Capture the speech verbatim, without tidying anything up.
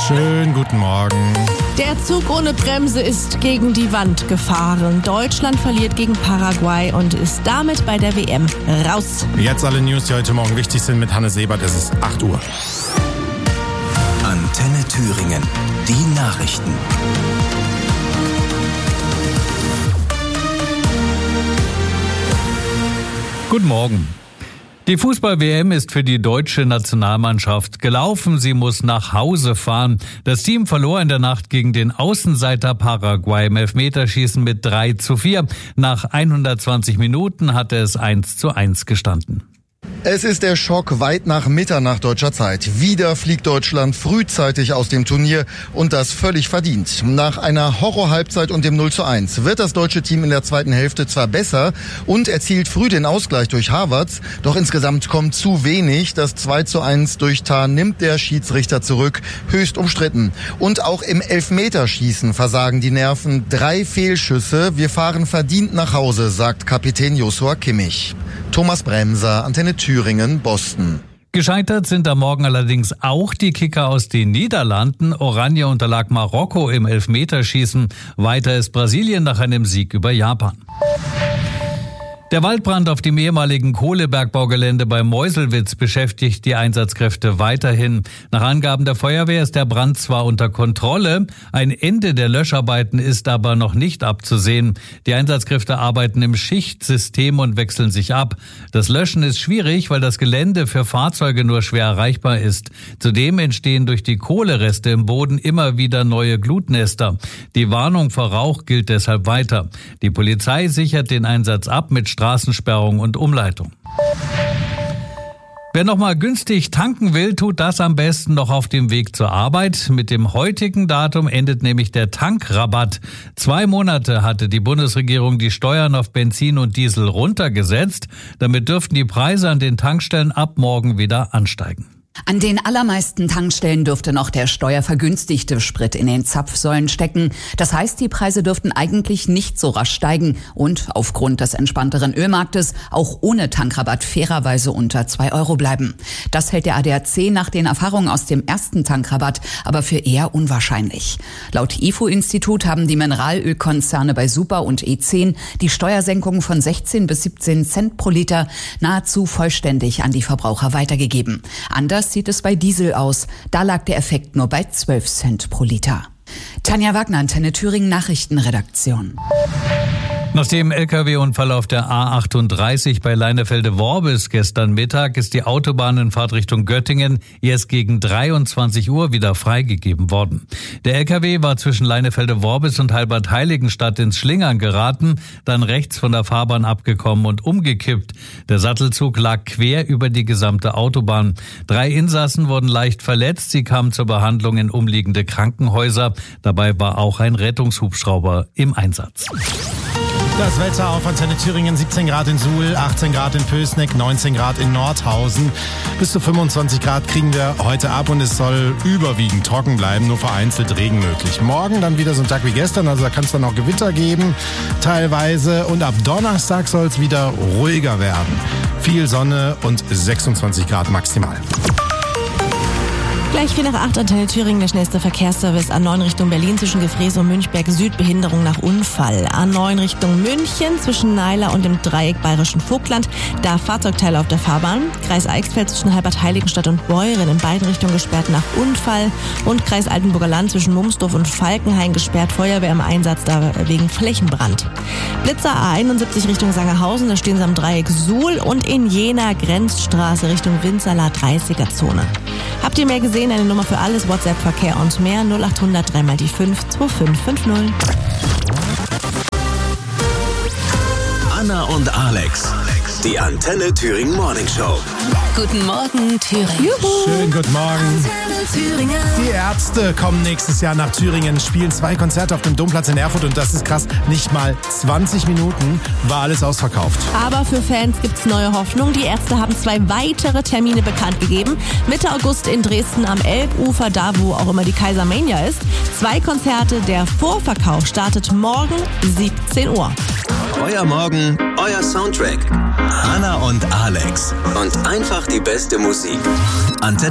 Schönen guten Morgen. Der Zug ohne Bremse ist gegen die Wand gefahren. Deutschland verliert gegen Paraguay und ist damit bei der W M raus. Jetzt alle News, die heute Morgen wichtig sind mit Hannes Ebert. Es ist acht Uhr. Antenne Thüringen. Die Nachrichten. Guten Morgen. Die Fußball-W M ist für die deutsche Nationalmannschaft gelaufen. Sie muss nach Hause fahren. Das Team verlor in der Nacht gegen den Außenseiter Paraguay im Elfmeterschießen mit drei zu vier. Nach hundertzwanzig Minuten hatte es eins zu eins gestanden. Es ist der Schock weit nach Mitternacht deutscher Zeit. Wieder fliegt Deutschland frühzeitig aus dem Turnier und das völlig verdient. Nach einer Horror-Halbzeit und dem null zu eins wird das deutsche Team in der zweiten Hälfte zwar besser und erzielt früh den Ausgleich durch Havertz, doch insgesamt kommt zu wenig. Das zwei zu eins durch Tah nimmt der Schiedsrichter zurück, höchst umstritten. Und auch im Elfmeterschießen versagen die Nerven. Drei Fehlschüsse, wir fahren verdient nach Hause, sagt Kapitän Joshua Kimmich. Thomas Bremser, Antenne Thüringen, Boston. Gescheitert sind am Morgen allerdings auch die Kicker aus den Niederlanden. Oranje unterlag Marokko im Elfmeterschießen. Weiter ist Brasilien nach einem Sieg über Japan. Der Waldbrand auf dem ehemaligen Kohlebergbaugelände bei Meuselwitz beschäftigt die Einsatzkräfte weiterhin. Nach Angaben der Feuerwehr ist der Brand zwar unter Kontrolle, ein Ende der Löscharbeiten ist aber noch nicht abzusehen. Die Einsatzkräfte arbeiten im Schichtsystem und wechseln sich ab. Das Löschen ist schwierig, weil das Gelände für Fahrzeuge nur schwer erreichbar ist. Zudem entstehen durch die Kohlereste im Boden immer wieder neue Glutnester. Die Warnung vor Rauch gilt deshalb weiter. Die Polizei sichert den Einsatz ab mit Straßensperrung und Umleitung. Wer noch mal günstig tanken will, tut das am besten noch auf dem Weg zur Arbeit. Mit dem heutigen Datum endet nämlich der Tankrabatt. Zwei Monate hatte die Bundesregierung die Steuern auf Benzin und Diesel runtergesetzt. Damit dürften die Preise an den Tankstellen ab morgen wieder ansteigen. An den allermeisten Tankstellen dürfte noch der steuervergünstigte Sprit in den Zapfsäulen stecken. Das heißt, die Preise dürften eigentlich nicht so rasch steigen und aufgrund des entspannteren Ölmarktes auch ohne Tankrabatt fairerweise unter zwei Euro bleiben. Das hält der A D A C nach den Erfahrungen aus dem ersten Tankrabatt aber für eher unwahrscheinlich. Laut I F O-Institut haben die Mineralölkonzerne bei Super und E zehn die Steuersenkung von sechzehn bis siebzehn Cent pro Liter nahezu vollständig an die Verbraucher weitergegeben. Anders sieht es bei Diesel aus. Da lag der Effekt nur bei zwölf Cent pro Liter. Tanja Wagner, Antenne Thüringen Nachrichtenredaktion. Nach dem L K W-Unfall auf der A achtunddreißig bei Leinefelde-Worbis gestern Mittag ist die Autobahn in Fahrtrichtung Göttingen erst gegen dreiundzwanzig Uhr wieder freigegeben worden. Der L K W war zwischen Leinefelde-Worbis und Halbert-Heiligenstadt ins Schlingern geraten, dann rechts von der Fahrbahn abgekommen und umgekippt. Der Sattelzug lag quer über die gesamte Autobahn. Drei Insassen wurden leicht verletzt, sie kamen zur Behandlung in umliegende Krankenhäuser. Dabei war auch ein Rettungshubschrauber im Einsatz. Das Wetter auf Antenne Thüringen, siebzehn Grad in Suhl, achtzehn Grad in Pößneck, neunzehn Grad in Nordhausen. Bis zu fünfundzwanzig Grad kriegen wir heute ab und es soll überwiegend trocken bleiben, nur vereinzelt Regen möglich. Morgen dann wieder so ein Tag wie gestern, also da kann es dann auch Gewitter geben teilweise. Und ab Donnerstag soll es wieder ruhiger werden. Viel Sonne und sechsundzwanzig Grad maximal. Gleich vier nach acht, Antenne Thüringen, der schnellste Verkehrsservice. A neun Richtung Berlin zwischen Gefrees und Münchberg Süd, Behinderung nach Unfall. A neun Richtung München zwischen Naila und dem Dreieck Bayerischen Vogtland, da Fahrzeugteile auf der Fahrbahn. Kreis Eichsfeld zwischen Halbert-Heiligenstadt und Beuren in beiden Richtungen gesperrt nach Unfall. Und Kreis Altenburger Land zwischen Mumsdorf und Falkenhain gesperrt, Feuerwehr im Einsatz da wegen Flächenbrand. Blitzer A einundsiebzig Richtung Sangerhausen, da stehen sie am Dreieck Suhl und in Jena Grenzstraße Richtung Winzerla dreißiger Zone. Habt ihr mehr gesehen? Eine Nummer für alles, WhatsApp, Verkehr und mehr, null acht hundert drei mal die fünf zwei fünf fünf null. Anna und Alex, die Antenne Thüringen Morning Show. Guten Morgen, Thüringen. Juhu. Schönen guten Morgen. Die Ärzte kommen nächstes Jahr nach Thüringen, spielen zwei Konzerte auf dem Domplatz in Erfurt und das ist krass, nicht mal zwanzig Minuten war alles ausverkauft. Aber für Fans gibt's neue Hoffnung. Die Ärzte haben zwei weitere Termine bekannt gegeben. Mitte August in Dresden am Elbufer, da wo auch immer die Kaisermania ist. Zwei Konzerte, der Vorverkauf startet morgen siebzehn Uhr. Euer Morgen, euer Soundtrack. Anna und Alex. Und einfach die beste Musik. Antenne